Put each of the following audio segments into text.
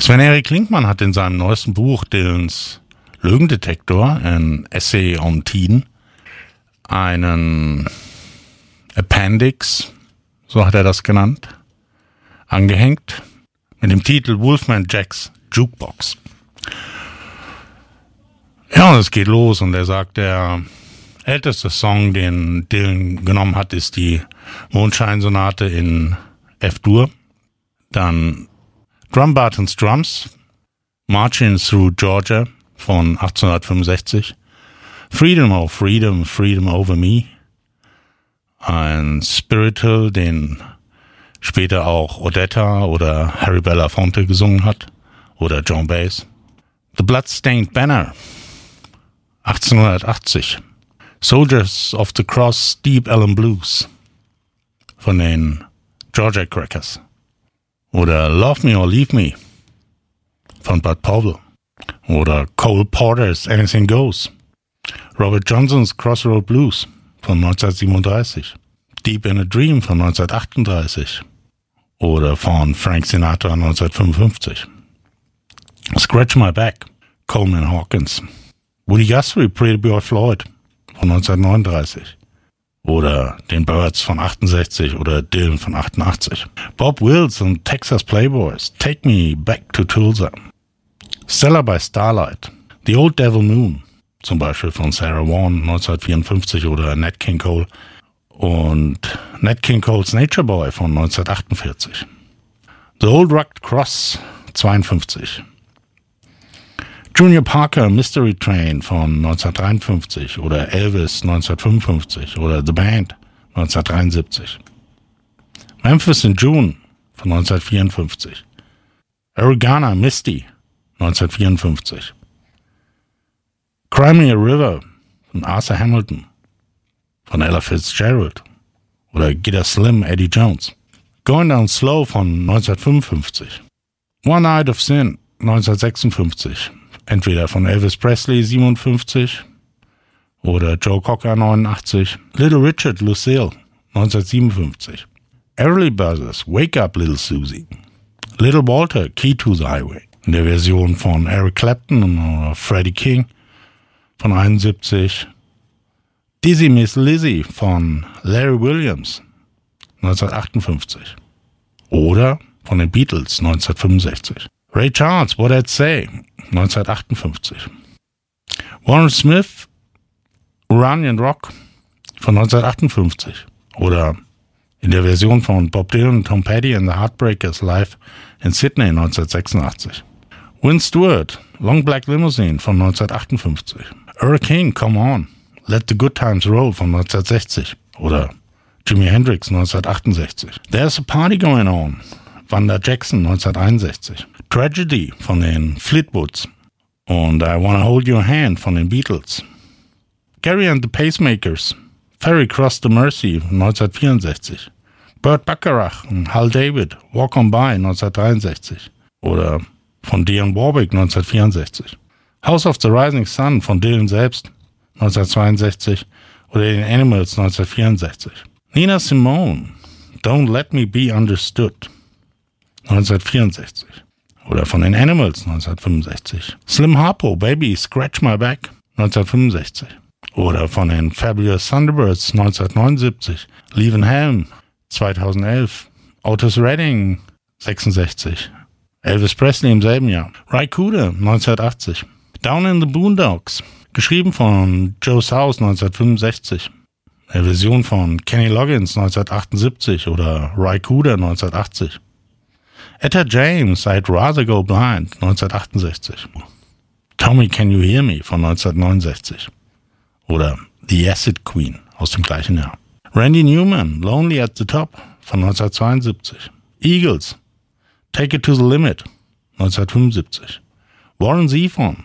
Sven-Erik Klinkmann hat in seinem neuesten Buch Dylans Lügendetektor, ein Essay on Teen, einen Appendix, so hat er das genannt, angehängt mit dem Titel Wolfman Jacks Jukebox. Ja, und es geht los und er sagt, der älteste Song, den Dylan genommen hat, ist die Mondscheinsonate in F-Dur. Dann Drum Bartons Drums, Marching Through Georgia von 1865, Freedom oh Freedom, Freedom Over Me, ein Spiritual, den später auch Odetta oder Harry Belafonte gesungen hat, oder Joan Baez. The Bloodstained Banner, 1880, Soldiers of the Cross, Deep Ellum Blues von den Georgia Crackers. Oder Love Me or Leave Me von Bud Powell. Oder Cole Porter's Anything Goes. Robert Johnsons Crossroad Blues von 1937. Deep in a Dream von 1938. Oder von Frank Sinatra 1955. Scratch My Back, Coleman Hawkins. Woody Guthrie, Pretty Boy Floyd von 1939. Oder den Byrds von 68 oder Dylan von 88. Bob Wills und Texas Playboys, Take Me Back to Tulsa. Stella by Starlight, The Old Devil Moon, zum Beispiel von Sarah Vaughan 1954 oder Nat King Cole und Nat King Cole's Nature Boy von 1948. The Old Rugged Cross 52. Junior Parker Mystery Train von 1953 oder Elvis 1955 oder The Band 1973. Memphis in June von 1954. Oregana Misty 1954. Crimea River von Arthur Hamilton von Ella Fitzgerald oder Get a Slim Eddie Jones. Going Down Slow von 1955. One Night of Sin 1956. Entweder von Elvis Presley 57 oder Joe Cocker 89, Little Richard Lucille 1957, Everly Brothers Wake Up Little Susie, Little Walter Key to the Highway in der Version von Eric Clapton oder Freddie King von 71, Dizzy Miss Lizzy von Larry Williams 1958 oder von den Beatles 1965. Ray Charles, What I'd Say, 1958. Warren Smith, Uranian Rock von 1958. Oder in der Version von Bob Dylan und Tom Petty and the Heartbreakers live in Sydney 1986. Win Stewart, Long Black Limousine von 1958. Hurricane, Come On, Let the Good Times Roll von 1960. Oder Jimi Hendrix 1968. There's a Party Going On, Wanda Jackson 1961. Tragedy von den Fleetwoods und I Wanna Hold Your Hand von den Beatles. Gary and the Pacemakers, Ferry Cross the Mersey 1964. Burt Bacharach und Hal David, Walk On By 1963. Oder von Dionne Warwick 1964. House of the Rising Sun von Dylan selbst 1962 oder den Animals 1964. Nina Simone, Don't Let Me Be Understood 1964. Oder von den Animals 1965. Slim Harpo, Baby, Scratch My Back 1965. Oder von den Fabulous Thunderbirds 1979. Leavin' Helm 2011. Otis Redding 66. Elvis Presley im selben Jahr. Ry Cooder 1980. Down in the Boondocks, geschrieben von Joe South 1965. Eine Version von Kenny Loggins 1978 oder Ry Cooder 1980. Etta James, I'd Rather Go Blind, 1968. Tommy, Can You Hear Me von 1969. Oder The Acid Queen aus dem gleichen Jahr. Randy Newman, Lonely at the Top von 1972. Eagles, Take It to the Limit, 1975. Warren Zevon,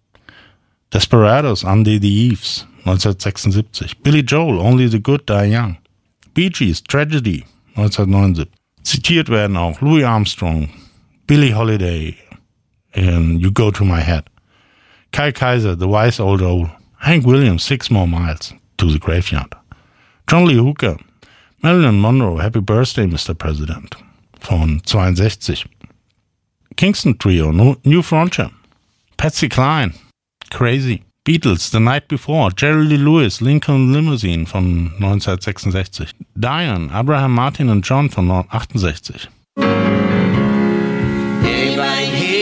Desperados, Under the Eaves, 1976. Billy Joel, Only the Good Die Young. Bee Gees, Tragedy, 1979. Zitiert werden auch Louis Armstrong, Billie Holiday in You Go to My Head, Kai Kaiser, The Wise Old Owl, Hank Williams, 6 More Miles to the Graveyard, John Lee Hooker, Marilyn Monroe, Happy Birthday, Mr. President von 62, Kingston Trio, New Frontier. Patsy Cline, Crazy. Beatles, The Night Before, Jerry Lee Lewis, Lincoln Limousine von 1966. Diane, Abraham Martin und John von 1968.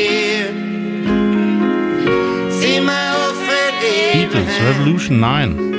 Beatles, Revolution 9.